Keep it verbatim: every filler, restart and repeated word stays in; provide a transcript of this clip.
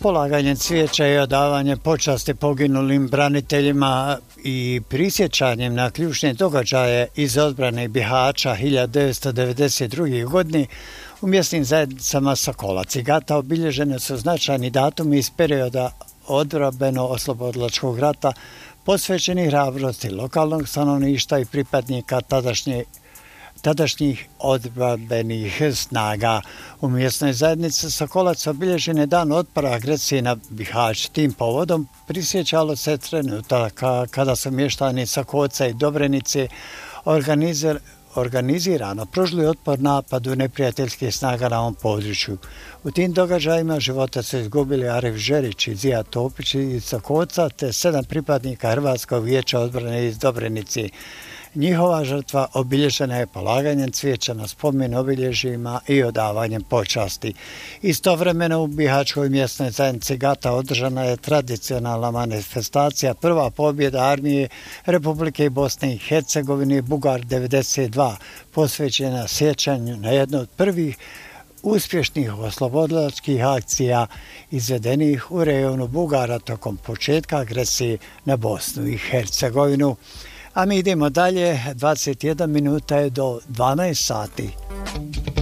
Polaganjem cvijeća i odavanjem počasti poginulim braniteljima i prisjećanjem na ključne događaje iz odbrane Bihaća hiljadu devetsto devedeset druge. godine u mjesnim zajednicama Sokolac i Gata obilježene su značajni datumi iz perioda odbrambeno-oslobodilačkog rata posvećeni hrabrosti lokalnog stanovništva i pripadnika tadašnje tadašnjih odbrambenih snaga. U mjesnoj zajednici Sokolac obilježen je dan otpora agresije na Bihać. Tim povodom prisjećalo se trenutaka kada su mještani Sokolca i Dobrenice organizir, organizirano pružili otpor napadu neprijateljskih snaga na ovom području. U tim događajima života su izgubili Arif Žerić i Zija Topić iz Sokolca te sedam pripadnika Hrvatskog vijeća odbrane iz Dobrenice. Njihova žrtva obilježena je polaganjem cvijeća na spomen obilježjima i odavanjem počasti. Istovremeno u Bihaćkoj mjesnoj zajednici Gata održana je tradicionalna manifestacija Prva pobjeda armije Republike Bosne i Hercegovine Bugar devedeset dva, posvećena sjećanju na jednu od prvih uspješnih oslobodilačkih akcija izvedenih u rejonu Bugara tokom početka agresije na Bosnu i Hercegovinu. A mi idemo dalje, dvadeset jedna minuta je do dvanaest sati.